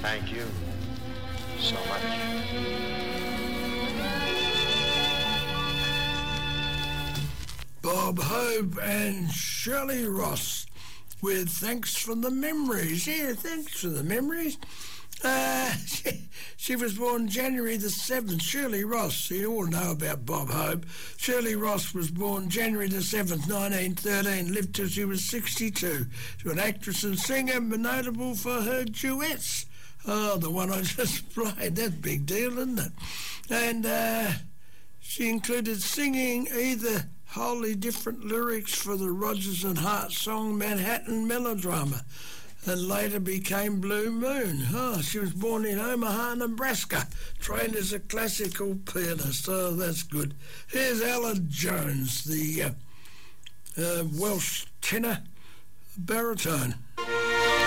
Thank you so much. Bob Hope and Shirley Ross with Thanks for the Memories. Yeah, thanks for the memories. She was born January the 7th, Shirley Ross. You all know about Bob Hope. Shirley Ross was born January the 7th, 1913, lived till she was 62. She was an actress and singer, notable for her duets. Oh, the one I just played, that's a big deal, isn't it? And she included singing either wholly different lyrics for the Rodgers and Hart song Manhattan Melodrama, and later became Blue Moon. Oh, she was born in Omaha, Nebraska, trained as a classical pianist. Oh, that's good. Here's Ella Jones, the Welsh tenor baritone.